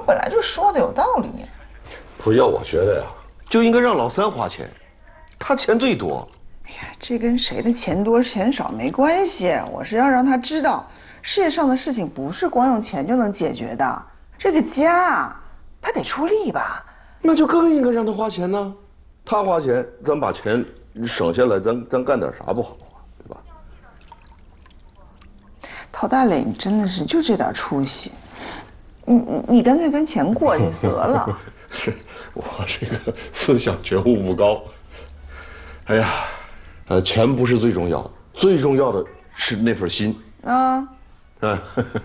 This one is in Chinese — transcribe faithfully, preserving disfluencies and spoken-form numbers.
本来就说的有道理。 不是要我觉得呀，就应该让老三花钱，他钱最多。 哎呀，这跟谁的钱多钱少没关系，我是要让他知道，事业上的事情不是光用钱就能解决的。这个家，他得出力吧？ 那就更应该让他花钱呢。他花钱，咱把钱省下来，咱咱干点啥不好啊？对吧？ 陶大磊，你真的是就这点出息，你你你干脆跟钱过就得了。 是我这个思想觉悟不高。哎呀，呃，钱不是最重要的，最重要的是那份心。 啊。 哎。